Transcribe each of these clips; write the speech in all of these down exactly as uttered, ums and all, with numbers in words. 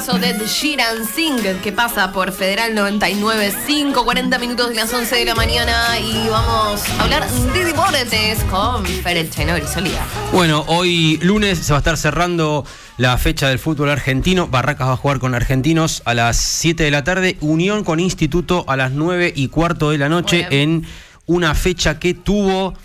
temazo de Ed Sheeran, Sing, que pasa por Federal noventa y nueve punto cinco, cuarenta minutos de las once de la mañana, y vamos a hablar de deportes con Ferencheno Grisolía. Bueno, hoy lunes se va a estar cerrando la fecha del fútbol argentino. Barracas va a jugar con Argentinos a las siete de la tarde, Unión con Instituto a las nueve y cuarto de la noche, en una fecha que tuvo...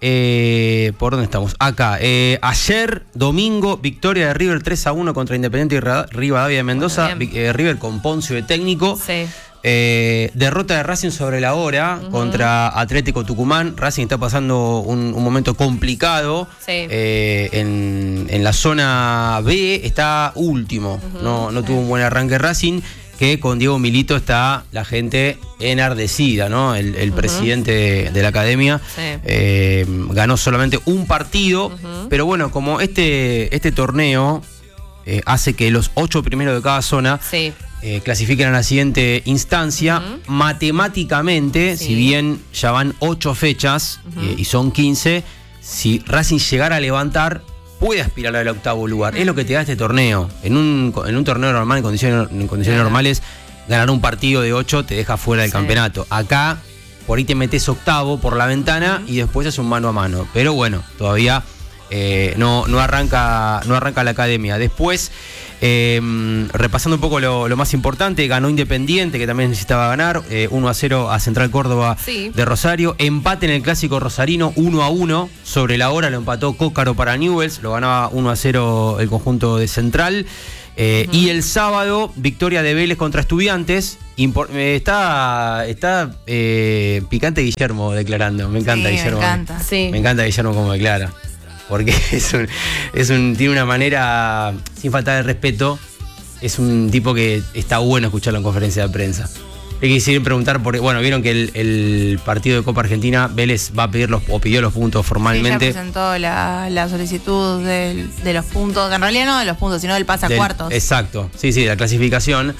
Eh, ¿Por dónde estamos? Acá. Eh, ayer, domingo, victoria de River tres a uno contra Independiente y Rivadavia de Mendoza. Bueno, eh, River con Poncio de técnico. Sí. Eh, derrota de Racing sobre la hora uh-huh. contra Atlético Tucumán. Racing está pasando un, un momento complicado. Sí. Eh, en, en la zona B está último. Uh-huh. No, no sí. tuvo un buen arranque Racing. Que con Diego Milito está la gente enardecida, ¿no? El, el uh-huh. presidente de, de la academia sí. eh, ganó solamente un partido, uh-huh. pero bueno, como este, este torneo eh, hace que los ocho primeros de cada zona sí. eh, clasifiquen a la siguiente instancia, uh-huh. matemáticamente, sí. si bien ya van ocho fechas uh-huh. eh, y son quince, si Racing llegara a levantar, puede aspirar al octavo lugar. Es lo que te da este torneo. En un, en un torneo normal, en condiciones, en condiciones normales, ganar un partido de ocho te deja fuera del sí. campeonato. Acá, por ahí te metes octavo por la ventana uh-huh. y después es un mano a mano. Pero bueno, todavía eh, no, no, arranca, no arranca la academia. Después, eh, repasando un poco lo, lo más importante, ganó Independiente, que también necesitaba ganar, eh, uno a cero a Central Córdoba sí. de Rosario. Empate en el clásico rosarino, uno a uno. Sobre la hora lo empató Cócaro para Newell's, lo ganaba uno a cero el conjunto de Central. Eh, uh-huh. Y el sábado, victoria de Vélez contra Estudiantes. Impor- eh, está está eh, picante Guillermo declarando. Me encanta sí, Guillermo. Me encanta, sí. me encanta Guillermo como declara. Porque es un, es un, tiene una manera, sin faltar de respeto, es un tipo que está bueno escucharlo en conferencia de prensa. Hay que seguir preguntar, porque, bueno, vieron que el, el partido de Copa Argentina, Vélez va a pedir los, o pidió los puntos formalmente. Sí, ya presentó la, la solicitud de, de los puntos, en realidad no de los puntos, sino del pase a cuartos. Exacto, sí, sí, de la clasificación.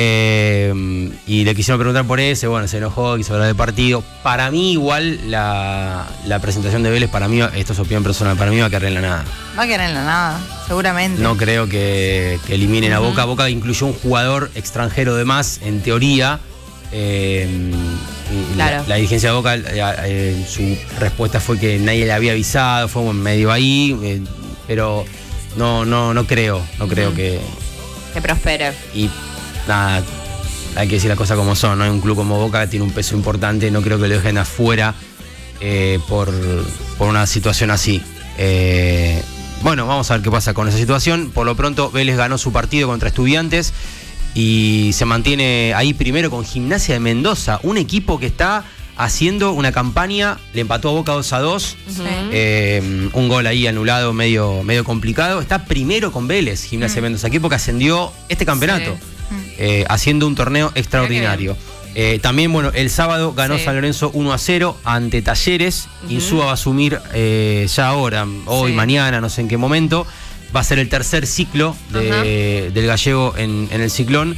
Eh, y le quisieron preguntar por ese, bueno, se enojó, quiso hablar de partido. Para mí igual la, la presentación de Vélez, para mí, esto es opinión personal, para mí va a quedar en la nada. Va a quedar en la nada, seguramente. No creo que, que eliminen uh-huh. a Boca. Boca incluyó un jugador extranjero de más, en teoría. Eh, claro. la, la dirigencia de Boca, eh, su respuesta fue que nadie le había avisado, fue medio ahí, eh, pero no, no, no creo, no creo uh-huh. que... Que prospere. Y nada, hay que decir las cosas como son, ¿no? Un club como Boca tiene un peso importante, no creo que lo dejen afuera eh, por, por una situación así. Eh, bueno, vamos a ver qué pasa con esa situación. Por lo pronto, Vélez ganó su partido contra Estudiantes y se mantiene ahí primero con Gimnasia de Mendoza, un equipo que está haciendo una campaña, le empató a Boca dos a dos, uh-huh. eh, un gol ahí anulado medio, medio complicado. Está primero con Vélez, Gimnasia uh-huh. de Mendoza, equipo que ascendió este campeonato. Sí. Eh, haciendo un torneo extraordinario. Eh, también, bueno, el sábado ganó sí. San Lorenzo uno a cero ante Talleres. Uh-huh. Insúa va a asumir eh, ya ahora, hoy, sí. mañana, no sé en qué momento. Va a ser el tercer ciclo de, uh-huh. del gallego en, en el Ciclón.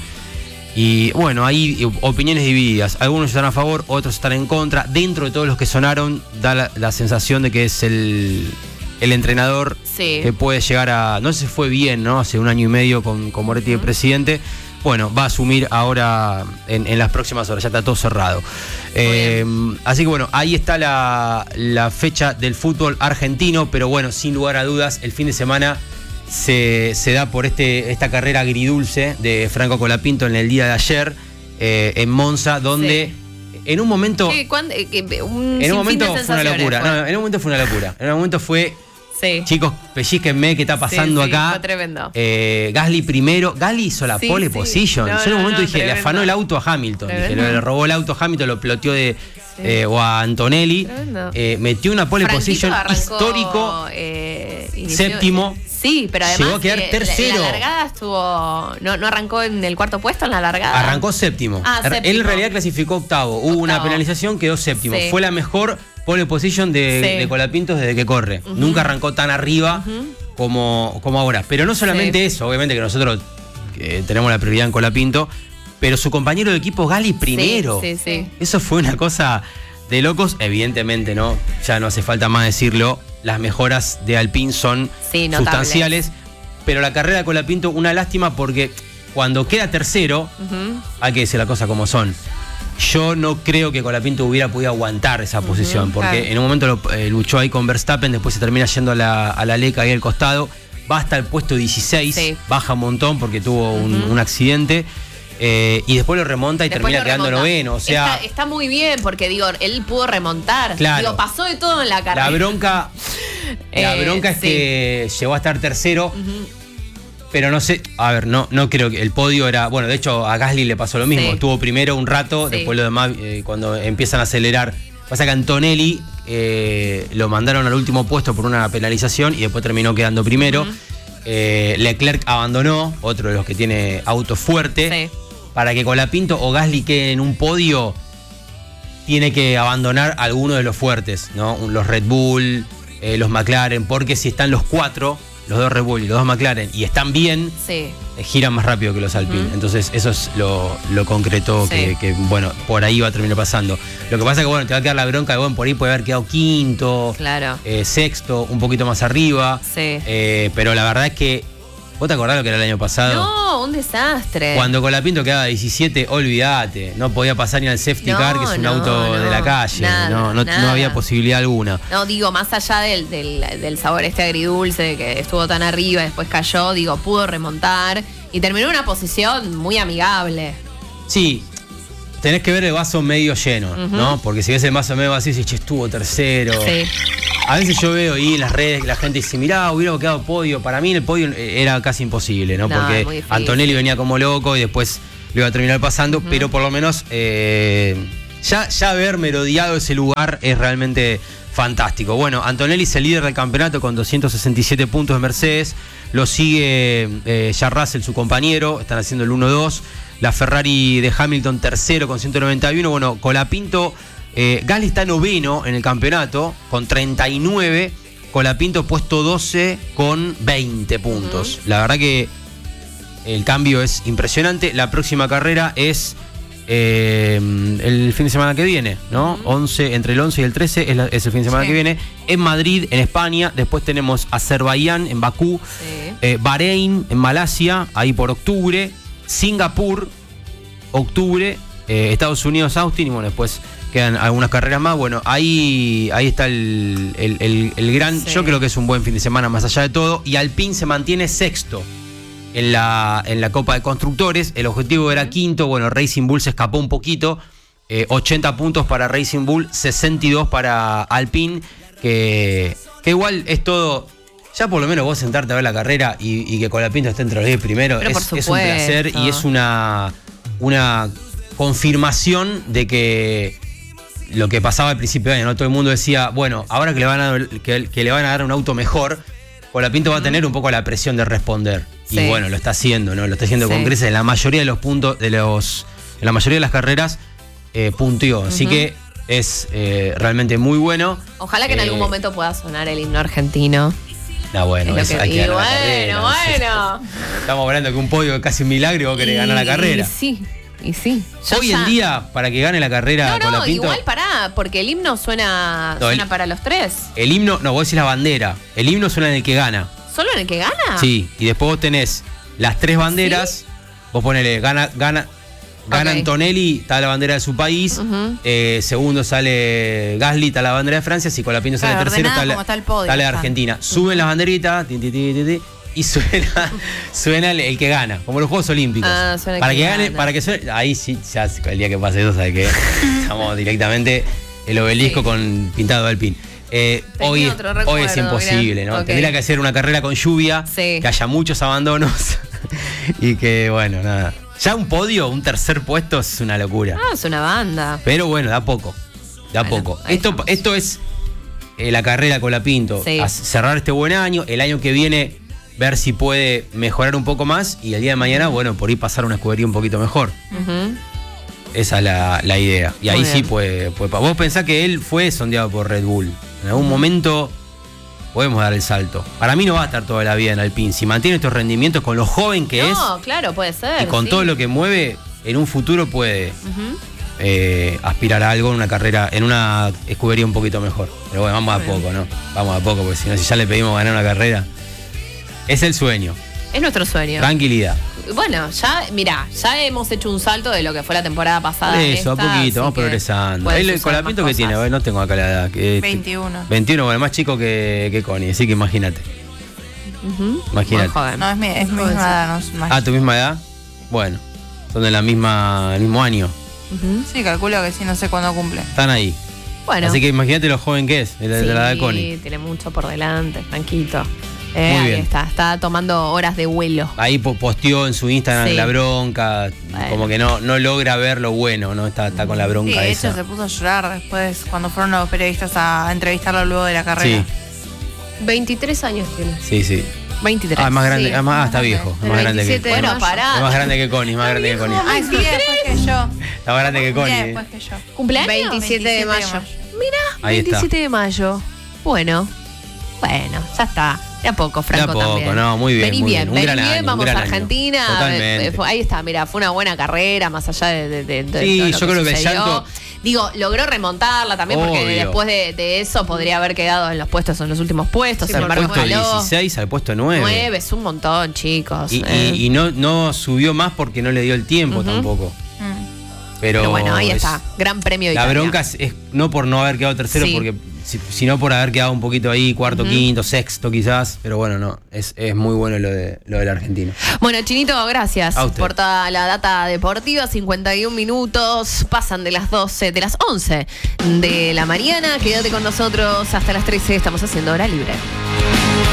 Y bueno, hay opiniones divididas. Algunos están a favor, otros están en contra. Dentro de todos los que sonaron, da la, la sensación de que es el, el entrenador sí. que puede llegar a... No sé si fue bien, ¿no? Hace un año y medio con, con Moretti uh-huh. de presidente. Bueno, va a asumir ahora en, en las próximas horas, ya está todo cerrado. Eh, así que bueno, ahí está la, la fecha del fútbol argentino, pero bueno, sin lugar a dudas, el fin de semana se, se da por este, esta carrera agridulce de Franco Colapinto en el día de ayer, eh, en Monza, donde sí. en un momento... ¿Qué, cuándo, qué, un en un momento fue una locura, fue. No, en un momento fue una locura, en un momento fue... Sí. Chicos, pellizquenme, ¿qué está pasando sí, sí, acá? Fue tremendo. Eh, Gasly primero. Gasly hizo la sí, pole sí. position. No, Yo en un momento no, dije, tremendo. Le afanó el auto a Hamilton. Dije, le robó el auto a Hamilton, lo ploteó de. Sí. Eh, o a Antonelli. Eh, metió una pole Franquito position arrancó, histórico. Eh, séptimo. Sí, pero además llegó a quedar tercero. La, la largada estuvo. No, no arrancó en el cuarto puesto en la largada. Arrancó séptimo. Ah, séptimo. Él en realidad clasificó octavo. Hubo octavo. Una penalización, quedó séptimo. Sí. Fue la mejor pole position de, sí. de Colapintos desde que corre. Uh-huh. Nunca arrancó tan arriba uh-huh. como, como ahora. Pero no solamente sí. eso, obviamente que nosotros eh, tenemos la prioridad en Colapinto, pero su compañero de equipo Gasly primero. Sí, sí, sí. Eso fue una cosa de locos. Evidentemente, ¿no? Ya no hace falta más decirlo. Las mejoras de Alpine son sí, sustanciales. Pero la carrera de Colapinto, una lástima porque cuando queda tercero, uh-huh. hay que decir las cosas como son. Yo no creo que Colapinto hubiera podido aguantar esa uh-huh, posición, porque claro. en un momento lo, eh, luchó ahí con Verstappen, después se termina yendo a la, a la Leca ahí al costado, va hasta el puesto dieciséis, sí. baja un montón porque tuvo uh-huh. un, un accidente. Eh, y después lo remonta y después termina quedando noveno. O sea, está, está muy bien porque digo, él pudo remontar. Claro. Digo, pasó de todo en la carrera. La bronca, la bronca eh, es sí. que llegó a estar tercero. Uh-huh. Pero no sé, a ver, no, no creo que el podio era. Bueno, de hecho a Gasly le pasó lo mismo. Sí. Estuvo primero un rato, sí. después lo demás, eh, cuando empiezan a acelerar. Pasa que Antonelli eh, lo mandaron al último puesto por una penalización y después terminó quedando primero. Uh-huh. eh, Leclerc abandonó, otro de los que tiene auto fuerte. Sí. Para que Colapinto o Gasly quede en un podio, tiene que abandonar alguno de los fuertes, ¿no? Los Red Bull, eh, los McLaren, porque si están los cuatro, los dos Red Bull y los dos McLaren, y están bien, sí. eh, giran más rápido que los Alpine. Mm. Entonces eso es lo, lo concreto sí. que, que, bueno, por ahí va a terminar pasando. Lo que pasa es que, bueno, te va a quedar la bronca de, bueno, por ahí puede haber quedado quinto, claro. eh, sexto, un poquito más arriba. Sí. Eh, pero la verdad es que, ¿vos te acordás lo que era el año pasado? No, un desastre. Cuando Colapinto quedaba diecisiete, olvídate. No podía pasar ni al safety no, car, que es un no, auto no, de la calle. Nada, no, no, no había posibilidad alguna. No, digo, más allá del, del, del sabor este agridulce, que estuvo tan arriba y después cayó, digo, pudo remontar y terminó en una posición muy amigable. Sí, tenés que ver el vaso medio lleno, uh-huh. ¿no? Porque si ves el vaso medio vacío, dices, che, estuvo tercero. Sí. A veces yo veo ahí en las redes que la gente dice, mirá, hubiera quedado podio. Para mí el podio era casi imposible, ¿no? no porque Antonelli venía como loco y después lo iba a terminar pasando, uh-huh. pero por lo menos eh, ya, ya haber merodeado ese lugar es realmente fantástico. Bueno, Antonelli es el líder del campeonato con doscientos sesenta y siete puntos de Mercedes. Lo sigue eh, ya Russell, su compañero, están haciendo el uno dos. La Ferrari de Hamilton tercero con ciento noventa y uno. Bueno, Colapinto... Eh, Gasly está noveno en el campeonato con treinta y nueve, Colapinto puesto doce con veinte puntos. Uh-huh. La verdad que el cambio es impresionante. La próxima carrera es eh, el fin de semana que viene, ¿no? Uh-huh. once, entre el once y el trece es, la, es el fin de semana sí. que viene. En Madrid, en España. Después tenemos Azerbaiyán en Bakú, sí. eh, Bahrein en Malasia, ahí por octubre. Singapur, octubre. Eh, Estados Unidos, Austin y bueno, después quedan algunas carreras más. Bueno, ahí, ahí está el, el, el, el gran... Sí. Yo creo que es un buen fin de semana más allá de todo. Y Alpine se mantiene sexto en la, en la Copa de Constructores. El objetivo era quinto. Bueno, Racing Bull se escapó un poquito. Eh, ochenta puntos para Racing Bull, sesenta y dos para Alpine. Que, que igual es todo... Ya por lo menos vos sentarte a ver la carrera y, y que Colapinto esté entre los diez primero es, es un placer y es una... una confirmación de que lo que pasaba al principio de año, ¿no? Todo el mundo decía, bueno, ahora que le van a, que, que le van a dar un auto mejor, Colapinto va a tener un poco la presión de responder. Sí. Y bueno, lo está haciendo, ¿no? Lo está haciendo sí. con creces. En la mayoría de los puntos, de los, en la mayoría de las carreras, eh, punteó. Uh-huh. Así que es eh, realmente muy bueno. Ojalá que en eh, algún momento pueda sonar el himno argentino. No, bueno, es eso, hay que ganar bueno, la carrera. Bueno, bueno. Estamos hablando que un podio es casi un milagro y vos querés y, ganar la carrera. Sí. Y sí. Hoy ya. en día, para que gane la carrera no, no, Colapinto... igual pará, porque el himno suena, no, suena el, para los tres. El himno, no, vos decís la bandera. El himno suena en el que gana. ¿Solo en el que gana? Sí, y después vos tenés las tres banderas. ¿Sí? Vos ponele, gana, gana, gana okay. Antonelli, está la bandera de su país. Uh-huh. eh, segundo sale Gasly, está la bandera de Francia. Si Colapinto sale claro, tercero, está la, está, el podio, está la de Argentina. Uh-huh. Suben las banderitas, tin, tin, tin, tin, tin, y suena, suena el, el que gana, como los Juegos Olímpicos. Ah, suena para que, que gane, gana. Para que suene, ahí sí, ya el día que pase eso, sabes que estamos directamente el obelisco sí. con pintado de Alpine. Eh, hoy, recuerdo, hoy es imposible, mirá. ¿no? Okay. Tendría que hacer una carrera con lluvia, sí. que haya muchos abandonos y que, bueno, nada. Ya un podio, un tercer puesto es una locura. Ah, es una banda. Pero bueno, da poco, da bueno, poco. Esto, esto es eh, la carrera Colapinto. Sí. A cerrar este buen año, el año que viene... ver si puede mejorar un poco más y el día de mañana, bueno, por ahí pasar una escudería un poquito mejor. Uh-huh. Esa es la, la idea. Y Muy ahí bien. sí puede, puede... Vos pensás que él fue sondeado por Red Bull. En algún uh-huh. momento podemos dar el salto. Para mí no va a estar toda la vida en Alpine. Si mantiene estos rendimientos con lo joven que no, es... No, claro, puede ser. Y con sí. todo lo que mueve, en un futuro puede uh-huh. eh, aspirar a algo en una carrera, en una escudería un poquito mejor. Pero bueno, vamos Muy a poco, bien. ¿no? Vamos a poco, porque si no, si ya le pedimos ganar una carrera... Es el sueño. Es nuestro sueño. Tranquilidad. bueno, ya, mira, ya hemos hecho un salto de lo que fue la temporada pasada. Eso, a poquito, vamos progresando. El colapinto que tiene, no tengo acá la edad. Que veintiuno. veintiuno, bueno, más chico que, que Connie, así que imagínate. Uh-huh. Imagínate. No, es mi, es mi misma edad. No es más. Ah, ¿tu misma edad? Bueno, son de la misma, el mismo año. Uh-huh. Sí, calculo que sí, no sé cuándo cumple. Están ahí. Bueno. Así que imagínate lo joven que es, de la, sí, de la edad de Connie. Sí, tiene mucho por delante, Franquito. Eh, Muy bien. Ahí está, está tomando horas de vuelo. Ahí posteó en su Instagram sí. la bronca, bueno. como que no, no logra ver lo bueno, ¿no? Está, está con la bronca sí, de esa. hecho se puso a llorar después cuando fueron los periodistas a entrevistarlo luego de la carrera. Sí. veintitrés años tiene. Sí, sí. veintitrés. Ah, más grande, sí. ah, más, está viejo. Es más grande que Bueno, pará. Es más grande que Connie, más grande que Connie. Ay, sí, después que yo. Está más grande que Connie. después que yo. ¿Cumpleaños? veintisiete de mayo. Mira, ahí veintisiete está. de mayo. Bueno, bueno, ya está. De a poco, Franco, de a poco, también. no, muy bien. Vení muy bien, bien, vení gran bien, año, vamos a Argentina. Totalmente. Ahí está, mira, fue una buena carrera, más allá de, de, de, de sí, todo lo yo que creo que sucedió. llanto. Digo, logró remontarla también, Obvio. porque después de, de eso podría haber quedado en los puestos, en los últimos puestos. Del puesto dieciséis al puesto nueve. nueve es un montón, chicos. Y, eh. y, y no, no subió más porque no le dio el tiempo uh-huh. tampoco. Mm. Pero, Pero bueno, ahí es, está, Gran Premio de La Italia. bronca es, es no por no haber quedado tercero, sí. porque sino por haber quedado un poquito ahí, cuarto, uh-huh. quinto, sexto quizás. Pero bueno, no, es, es muy bueno lo de lo del argentino. Bueno, Chinito, gracias por toda la data deportiva. cincuenta y un minutos, pasan de las doce, de las once de la mañana. Quédate con nosotros hasta las trece, estamos haciendo Hora Libre.